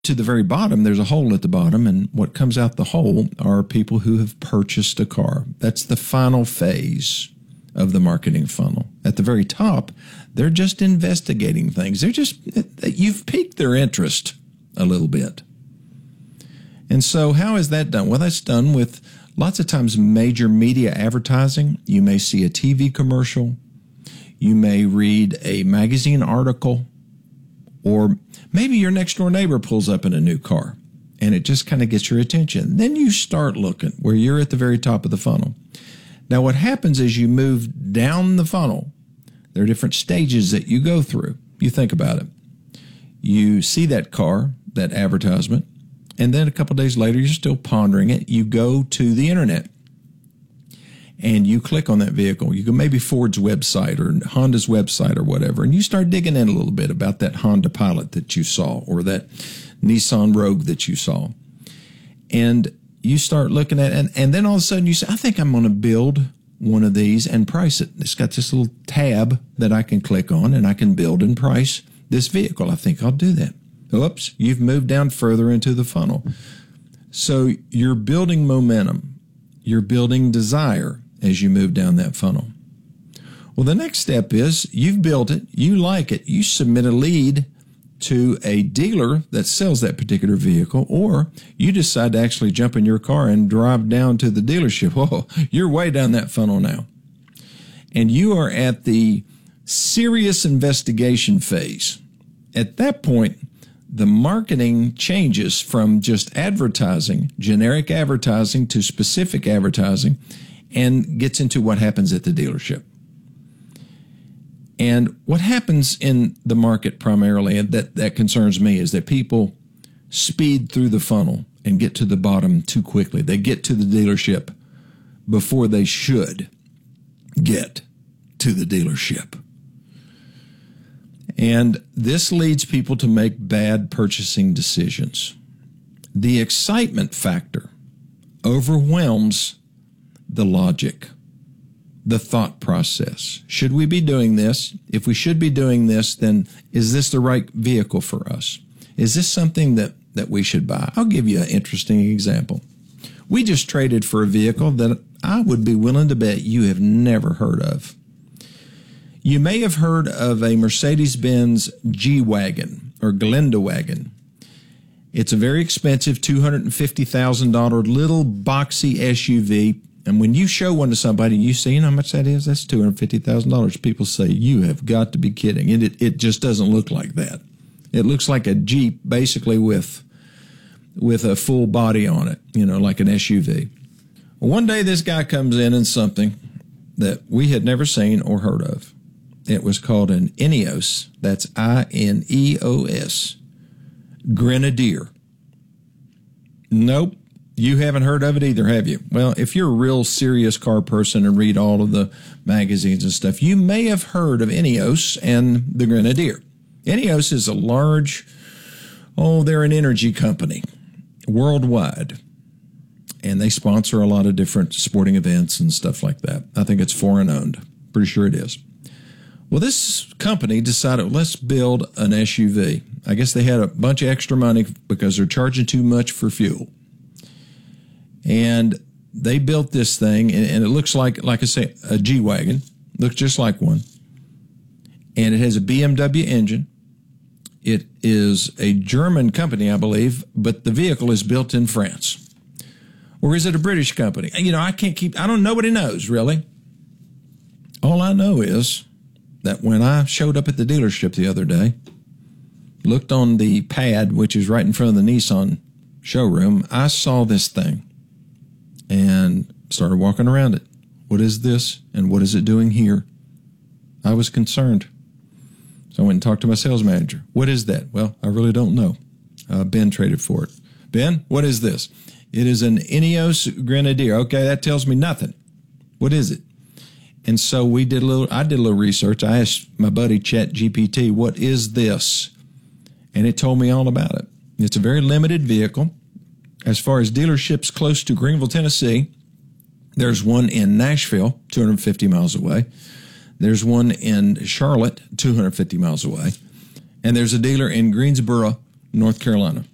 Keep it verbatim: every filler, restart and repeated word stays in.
to the very bottom, there's a hole at the bottom, and what comes out the hole are people who have purchased a car. That's the final phase of the marketing funnel. At the very top, they're just investigating things. They're just, you've piqued their interest a little bit. And so how is that done? Well, that's done with lots of times major media advertising. You may see a T V commercial. You may read a magazine article, or maybe your next door neighbor pulls up in a new car and it just kind of gets your attention. Then you start looking where you're at the very top of the funnel. Now, what happens is you move down the funnel. There are different stages that you go through. You think about it. You see that car, that advertisement, and then a couple days later, you're still pondering it. You go to the internet and you click on that vehicle. You go maybe Ford's website or Honda's website or whatever, and you start digging in a little bit about that Honda Pilot that you saw or that Nissan Rogue that you saw. And you start looking at it, and, and then all of a sudden you say, I think I'm going to build one of these and price it. It's got this little tab that I can click on, and I can build and price this vehicle. I think I'll do that. Oops, you've moved down further into the funnel. So you're building momentum. You're building desire as you move down that funnel. Well, the next step is you've built it, you like it, you submit a lead to a dealer that sells that particular vehicle, or you decide to actually jump in your car and drive down to the dealership. Whoa, you're way down that funnel now. And you are at the serious investigation phase. At that point, the marketing changes from just advertising, generic advertising, to specific advertising, and gets into what happens at the dealership. And what happens in the market primarily, and that, that concerns me, is that people speed through the funnel and get to the bottom too quickly. They get to the dealership before they should get to the dealership. And this leads people to make bad purchasing decisions. The excitement factor overwhelms the logic, the thought process. Should we be doing this? If we should be doing this, then is this the right vehicle for us? Is this something that, that we should buy? I'll give you an interesting example. We just traded for a vehicle that I would be willing to bet you have never heard of. You may have heard of a Mercedes-Benz G-Wagon or Glenda Wagon. It's a very expensive two hundred fifty thousand dollars little boxy S U V. And when you show one to somebody and you say, you know how much that is? That's two hundred fifty thousand dollars. People say, you have got to be kidding. And it, it just doesn't look like that. It looks like a Jeep basically with, with a full body on it, you know, like an S U V. Well, one day this guy comes in in something that we had never seen or heard of. It was called an Ineos. That's I N E O S. Grenadier. Nope. You haven't heard of it either, have you? Well, if you're a real serious car person and read all of the magazines and stuff, you may have heard of Ineos and the Grenadier. Ineos is a large, oh, they're an energy company worldwide. And they sponsor a lot of different sporting events and stuff like that. I think it's foreign owned. Pretty sure it is. Well, this company decided, let's build an S U V. I guess they had a bunch of extra money because they're charging too much for fuel. And they built this thing, and it looks like, like I say, a G-Wagon. Looks just like one. And it has a B M W engine. It is a German company, I believe, but the vehicle is built in France. Or is it a British company? You know, I can't keep, I don't, nobody knows, really. All I know is that when I showed up at the dealership the other day, looked on the pad, which is right in front of the Nissan showroom, I saw this thing and started walking around it. What is this? And what is it doing here? I was concerned. So I went and talked to my sales manager. What is that? Well, I really don't know. Uh, Ben traded for it. Ben, what is this? It is an Ineos Grenadier. Okay, that tells me nothing. What is it? And so we did a little, I did a little research. I asked my buddy Chat G P T, what is this? And it told me all about it. It's a very limited vehicle. As far as dealerships close to Greenville, Tennessee, there's one in Nashville, two hundred fifty miles away. There's one in Charlotte, two hundred fifty miles away. And there's a dealer in Greensboro, North Carolina.